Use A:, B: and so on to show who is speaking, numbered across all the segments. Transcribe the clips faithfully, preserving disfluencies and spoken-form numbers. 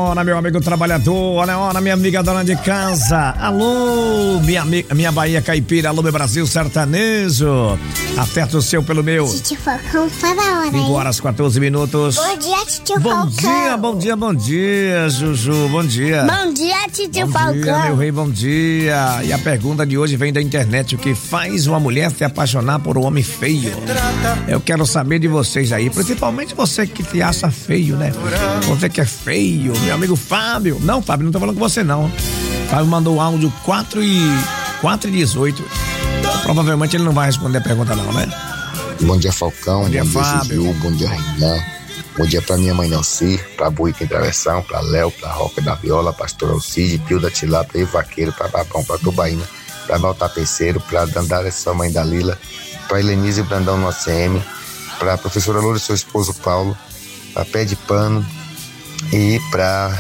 A: hora, meu amigo trabalhador. Olha a hora, minha amiga dona de casa. Alô, minha, minha Bahia caipira. Alô, meu Brasil sertanejo. Aperta o seu pelo meu.
B: Titio Falcão, fala a hora.
A: cinco horas, quatorze minutos.
B: Bom dia, Titio
A: bom
B: Falcão.
A: Bom dia, bom dia, bom dia, Juju. Bom dia.
B: Bom dia, Titio
A: bom
B: Falcão.
A: Bom dia, meu rei, bom dia. E a pergunta de hoje vem da internet. O que faz uma mulher se apaixonar por um homem feio? Eu quero saber de vocês aí. Principalmente você que se acha feio, né? Você que é feio, meu amigo Fábio. Não, Fábio, não tô falando com você não. Fábio mandou o áudio quatro e dezoito. Provavelmente ele não vai responder a pergunta não, né?
C: Bom dia, Falcão.
A: Bom dia,
C: bom dia
A: Fábio.
C: Juju. Bom dia, Renan. Bom dia pra minha mãe Nancy, pra Buica em Travessão, pra Léo, pra Roca da Viola, pastor Alcide, Pio da Tilápia e Vaqueiro, pra Babão, pra Tubaína, pra Val Tapeceiro, pra Dandara, sua mãe da Lila, pra Helenise Brandão no A C M, pra professora Loura, seu esposo Paulo, pra Pé de Pano e pra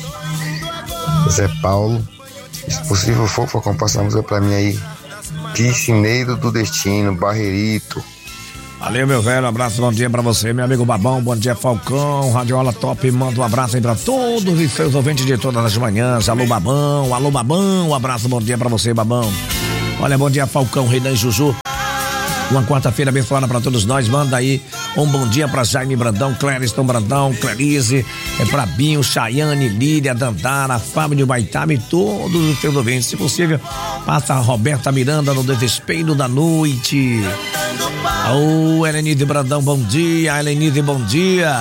C: Zé Paulo. Se possível for, for passar a música pra mim aí. Piscineiro do Destino, Barreirito.
A: Valeu, meu velho, um abraço, bom dia pra você, meu amigo Babão, bom dia, Falcão, Radiola Top, manda um abraço aí pra todos os seus ouvintes de todas as manhãs. Alô, Babão, alô, Babão, um abraço, bom dia pra você, Babão. Olha, bom dia, Falcão, Renan e Juju. Uma quarta-feira abençoada pra todos nós. Manda aí um bom dia pra Jaime Brandão, Clériston Brandão, Clarice, é pra Binho, Chayane, Lídia, Dandara, Fábio de Baitama e todos os seus ouvintes. Se possível, passa a Roberta Miranda no Desespero da Noite. Ô, oh, Helenise Brandão, bom dia. Helenise, bom dia.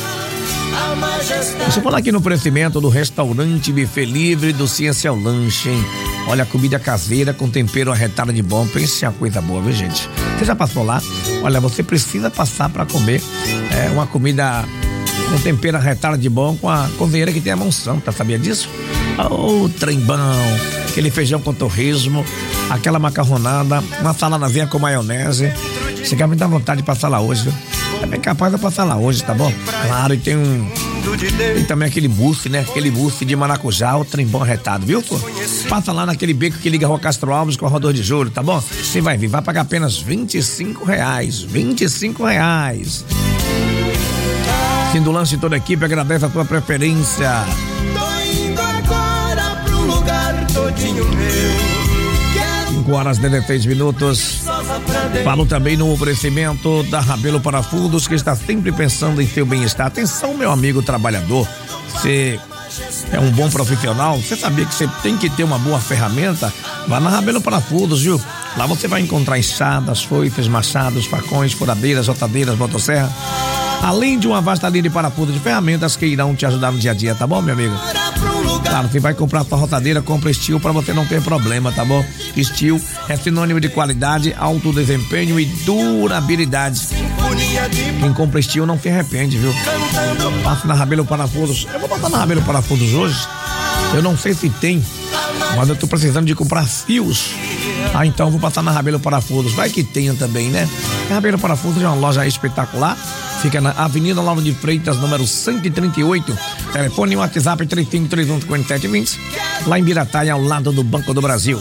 A: Você fala aqui no oferecimento do restaurante Buffet Livre do Ciência ao Lanche, hein? Olha, comida caseira com tempero arretado de bom. Pense em uma coisa boa, viu, gente? Você já passou lá? Olha, você precisa passar para comer é, uma comida com tempero arretado de bom com a cozinheira que tem a mão santa, sabia disso? Ô, oh, trem bom, aquele feijão com torresmo, aquela macarronada, uma saladazinha com maionese. Chega a me dar vontade de passar lá hoje, viu? É bem capaz de eu passar lá hoje, tá bom? Claro, e tem um... Tem também aquele mousse, né? Aquele mousse de maracujá, o trem bom arretado, viu, pô? Passa lá naquele beco que liga a Rua Castro Alves com a Rodor de Julho, tá bom? Você vai vir, vai pagar apenas vinte e cinco reais. vinte e cinco reais. Fim do lanche, toda a equipe agradece a tua preferência.
D: Tô indo agora pro lugar todinho meu.
A: cinco horas e dezesseis minutos. Falo também no oferecimento da Rabelo Parafusos, que está sempre pensando em seu bem-estar. Atenção, meu amigo trabalhador. Você é um bom profissional. Você sabia que você tem que ter uma boa ferramenta? Vá na Rabelo Parafusos, viu? Lá você vai encontrar enxadas, foices, machados, facões, furadeiras, rotadeiras, motosserra. Além de uma vasta linha de parafusos de ferramentas que irão te ajudar no dia a dia, tá bom, meu amigo? Claro, você vai comprar sua rotadeira, compra Steel pra você não ter problema, tá bom? Steel é sinônimo de qualidade, alto desempenho e durabilidade. Quem compra Steel não se arrepende, viu? Passa na Rabelo Parafusos. Eu vou passar na Rabelo Parafusos hoje. Eu não sei se tem, mas eu tô precisando de comprar fios. Ah, então eu vou passar na Rabelo Parafusos. Vai que tenha também, né? A Rabelo Parafusos é uma loja espetacular. Fica na Avenida Lauro de Freitas, número cento e trinta e oito. Telefone e WhatsApp três cinco três um, cinco sete dois zero. Lá em Birataia, ao lado do Banco do Brasil.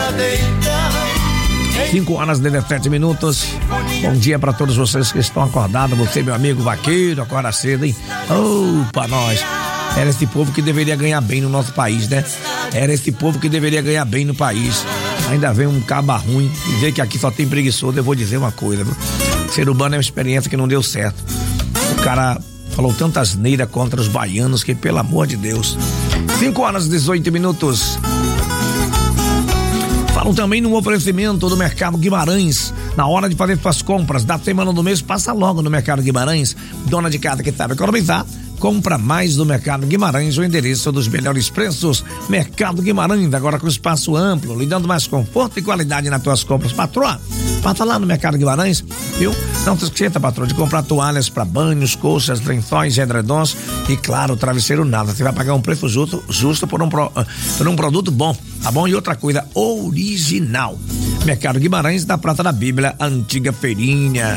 A: cinco horas e dezessete minutos. Bom dia para todos vocês que estão acordados. Você, meu amigo vaqueiro, acorda cedo, hein? Oh, pra nós. Era esse povo que deveria ganhar bem no nosso país, né? Era esse povo que deveria ganhar bem no país. Ainda vem um caba ruim dizer que aqui só tem preguiçoso. Eu vou dizer uma coisa, viu? Ser urbano é uma experiência que não deu certo. O cara falou tanta asneira contra os baianos que, pelo amor de Deus. cinco horas e dezoito minutos. Falam também no oferecimento do Mercado Guimarães. Na hora de fazer suas compras da semana do mês, passa logo no Mercado Guimarães. Dona de casa que sabe economizar, compra mais do Mercado Guimarães, o endereço dos melhores preços. Mercado Guimarães, agora com espaço amplo, lhe dando mais conforto e qualidade nas tuas compras. Patroa, passa lá no Mercado Guimarães, viu? Não se esqueça, patroa, de comprar toalhas para banhos, colchas, lençóis, edredons e, claro, travesseiro nada. Você vai pagar um preço justo, justo por, um pro, por um produto bom, tá bom? E outra coisa, original. Mercado Guimarães, da Prata da Bíblia, antiga feirinha.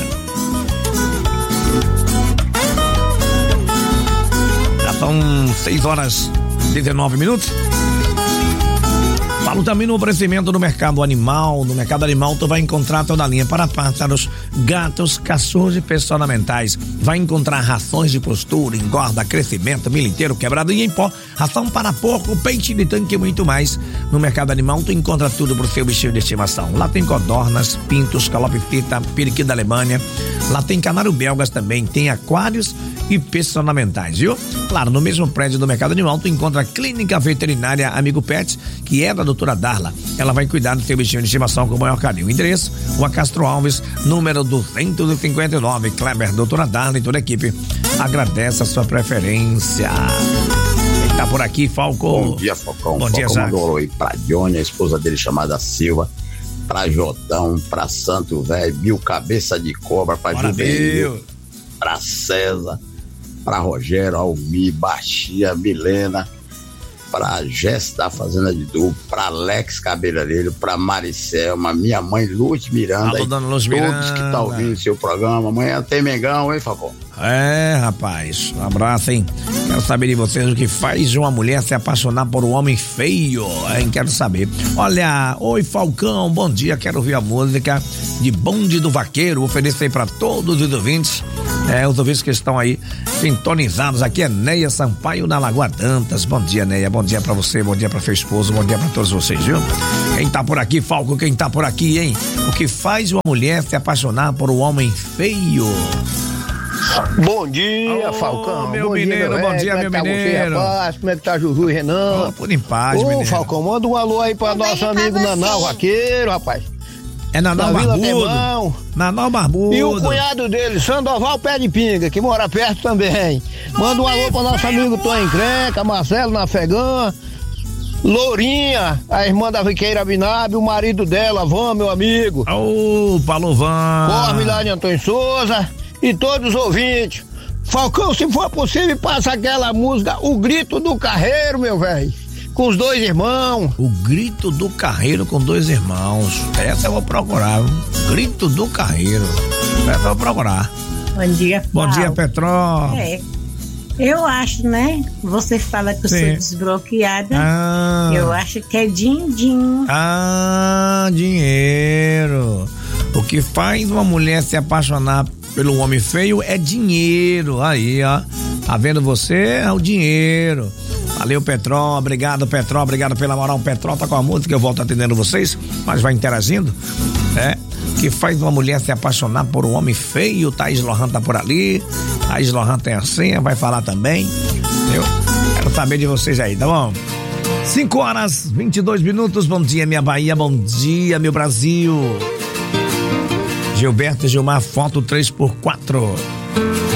A: Já são seis horas e dezenove minutos. Falo também no oferecimento do mercado animal. No mercado animal tu vai encontrar toda a linha para pássaros, gatos, cachorros e personamentais. Vai encontrar rações de postura, engorda, crescimento, milho inteiro, quebrado e em pó, ração para porco, peixe de tanque e muito mais. No mercado animal tu encontra tudo pro seu bichinho de estimação. Lá tem codornas, pintos, calopsita, periquito da Alemanha. Lá tem canário belgas também, tem aquários e personamentais, viu? Claro, no mesmo prédio do mercado animal tu encontra a clínica veterinária Amigo Pet, que é da doutora Darla. Ela vai cuidar do seu bichinho de estimação com o maior carinho. O endereço, Rua Castro Alves, número duzentos e cinquenta e nove. Kleber, doutora Darla e toda a equipe agradece a sua preferência. Quem tá por aqui, Falco?
E: Bom dia, Falcão.
A: Bom dia,
E: Falcão mandou aí pra Johnny, a esposa dele chamada Silva, pra Jotão, pra Santo Velho, Bill Cabeça de Cobra, pra Juvenil, pra César, pra Rogério, Almir, Baixia, Milena, pra Jéssica da Fazenda de Duplo, pra Alex Cabeleireiro, pra Maricelma, minha mãe Luz Miranda.
A: Alô,
E: e
A: dona Luz
E: todos
A: Miranda.
E: que tá ouvindo o seu programa. Amanhã tem Mengão, hein, Falcão?
A: É, rapaz, um abraço, hein? Quero saber de vocês o que faz uma mulher se apaixonar por um homem feio, hein? Quero saber. Olha, oi Falcão, bom dia, quero ouvir a música de Bonde do Vaqueiro, oferecer para todos os ouvintes, é, os ouvintes que estão aí sintonizados. Aqui é Neia Sampaio da Lagoa Dantas. Bom dia, Neia, bom dia pra você, bom dia pra seu esposo, bom dia pra todos vocês, viu? Quem tá por aqui, Falco, quem tá por aqui, hein? O que faz uma mulher se apaixonar por um homem feio?
F: Bom dia,
A: oh,
F: Falcão.
A: Meu
F: bom
A: mineiro,
F: dia, meu
A: bom dia,
F: velho.
A: meu
F: Como é que tá
A: mineiro.
F: você, rapaz? Como é que tá Juju e Renan?
A: Oh, por em paz,
F: Ô,
A: mineiro.
F: Falcão, manda um alô aí pra
B: Tudo
F: nosso
B: bem com
F: amigo
B: você?
F: Nanau Vaqueiro, rapaz.
A: É Nanau
F: Da Vila
A: Barbudo.
F: Temão.
A: Nanau Barbudo.
F: E o cunhado dele, Sandoval Pé de Pinga, que mora perto também. Manda um alô pro nosso amigo Tom Encrenca, Marcelo Nafegã, Lourinha, a irmã da Viqueira Binabe, o marido dela, Van, meu amigo.
A: Ô, Paulo Van.
F: Corre lá de Antônio Souza e todos os ouvintes. Falcão, se for possível, passa aquela música O Grito do Carreiro, meu velho, com os dois irmãos.
A: O Grito do Carreiro com dois irmãos. Essa eu vou procurar. Grito do Carreiro. Essa eu vou procurar.
G: Bom dia,
A: Bom
G: Paulo.
A: dia, Petró.
G: É. Eu acho, né? Você fala que eu
A: Sim.
G: sou desbloqueada.
A: Ah.
G: Eu acho que é din-din.
A: Ah, dinheiro. O que faz uma mulher se apaixonar pelo homem feio é dinheiro. Aí, ó. Tá vendo você? É o dinheiro. Valeu, Petró. Obrigado, Petró. Obrigado pela moral. Petró tá com a música. Eu volto atendendo vocês, mas vai interagindo. É. O que faz uma mulher se apaixonar por um homem feio? Thaís Lohan tá por ali. Thaís Lohan tem a senha, vai falar também. Eu quero saber de vocês aí, tá bom? cinco horas, vinte e dois minutos. Bom dia, minha Bahia. Bom dia, meu Brasil. Gilberto e Gilmar, foto três por quatro.